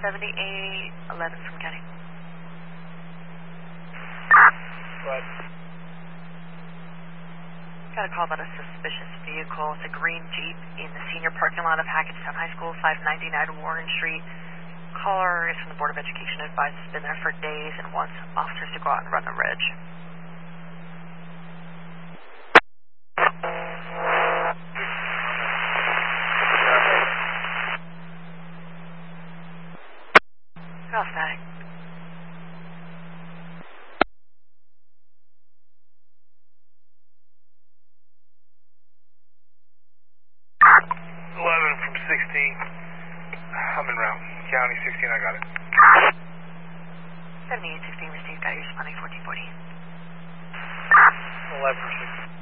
7811 from County. What? Got a call about a suspicious vehicle. It's a green Jeep in the senior parking lot of Hackettstown High School, 599 Warren Street. Caller is from the Board of Education. Advised it's been there for days and wants officers to go out and run the ridge. Off that. From 16. I'm en route. County 16, I got it. 7816 received, got your responding 1440. 11 from 16.